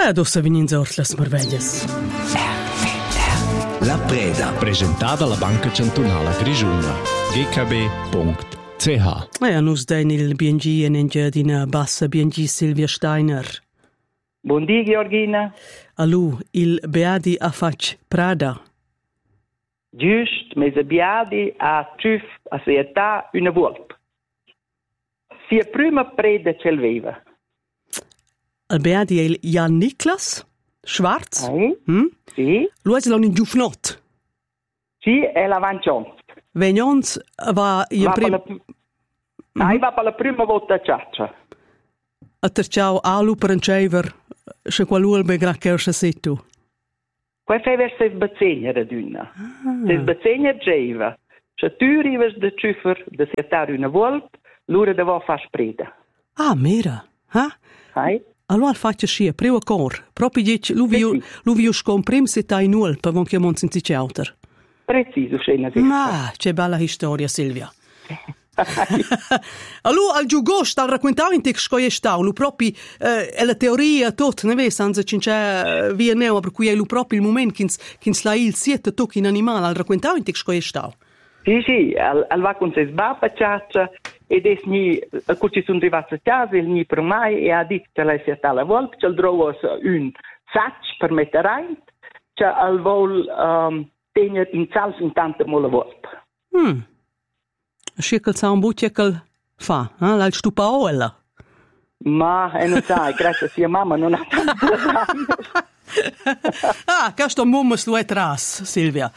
Adesso venin zort las marveglias. La Preda, presentata alla Banca Cantonala Grigiuna, gkb.ch. A nus den il BNG en engiadina bassa BNG Silvia Steiner. Buondì Georgina. Allu, il beadi a fac Prada. Giust, mese beadi a truf a seetà una volp. Sia prima preda c'el veva. Il beadi è il Jan Niklas Schwarz. Sì. Lui è l'on in giufnot. Sì, è l'avanciont. Vegnons va in Va per la prima volta a Ciaccia. A terciao alu per un cever, se qualul be graccher se setu. Quai fai verso il bazzegna raduna. Se il bazzegna geva, se tu rivas de truffer de seetà una volp, l'ora de va far spreda. Ah, mera. Hai? Allora faccia scia, preu a cor. Proprio dic, l'uvio scomprim se tai nuol, per von chiamons in cicauter. Preciso, scena di. Ma, c'è bella storia, Silvia. Allora, al giugost, al raccontare in te che stau, lu proprio, è la teoria, tot, ne vedi, senza c'è via neo, per cui è lu proprio il momento che la il siete tocchi in animale, al raccontare in te che stau. Sì, al va con se sbappa Ciaccia, ed es ni, curci sono arrivati a casa, il ni per mai, e ha detto che lei sia tale volta, c'è il drogo un sac per mettere rein, c'è al vol tenere in salsa in tante molle volta. Schickelt sa un buccheckel fa, l'al stupa oella. Ma, non sai, grazie a sia mamma non ha tanto questo mummus lo è tras, Silvia.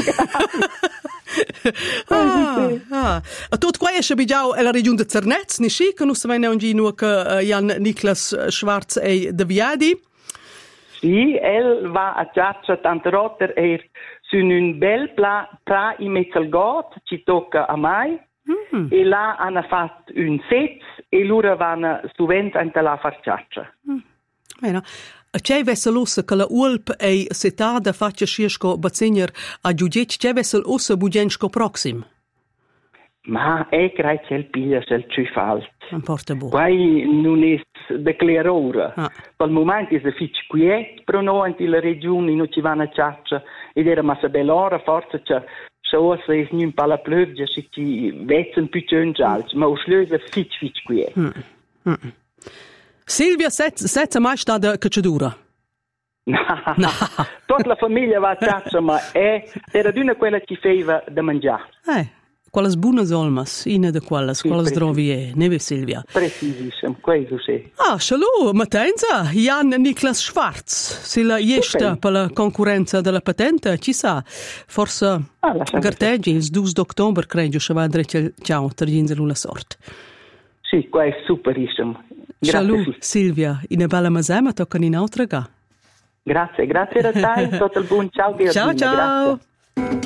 A tot qua esce bigiau è la regione de Cernez, ni schi, che nus venne un gino che Jan Niklas Schwarz è de Viadi. Sì, el va a Ciaccia tante rotter su un bel tra in mezzo al got, ci tocca a mai, e là hanno fatto un set e loro vanno suvente a la far Ciaccia. Bene. C'è vessel ossa che la ulp è setata faccia sciesco bazzegner a giudic, c'è vessel ossa bugensko proxim. Ma è grazie al piglia del cifalt. Non porta buono. Quai non è declarore. Per il momento è fitch quiet, però noi in la regione non ci vanno a Ciaccia ed era massa bella ora, forse c'è ossa è non per la pluvia, se ci vezzano più gialci, ma o schlöse fitch quiet. Silvia, setza mai stata cacciadura? No. Tutta la famiglia va a Ciaccia, ma era d'una quella che faceva da mangiare. Quelles buonas olmas, ina de quelles drovi neve Silvia. Precisissimo, questo sì. Shalom, Matenza, Jan Niklas Schwarz, se la jesta per la concorrenza della patente, ci sa, forse garteggi, il 2 d'ottobre, credo, se va a drecce ciao, terginzelu la sorte. Sì, qua è superissimo. Shalom, Silvia, in bella masema tocca in altra ga. Grazie a te, tutto il buon ciao. Ciao.